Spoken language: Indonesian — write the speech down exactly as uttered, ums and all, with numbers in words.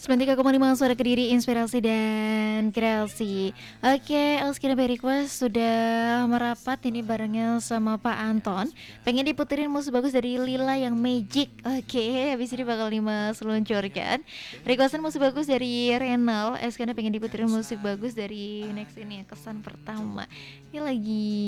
sembilan puluh tiga koma lima Suara Kediri, inspirasi dan kreasi. Oke, Elskina by Request sudah merapat ini barengnya sama Pak Anton. Pengen diputerin musik bagus dari Lila yang Magic. Oke, habis ini bakal Dimas luncurkan. Requestan musik bagus dari Renal. Elskina pengen diputerin musik bagus dari Next ini ya, kesan pertama. Ini lagi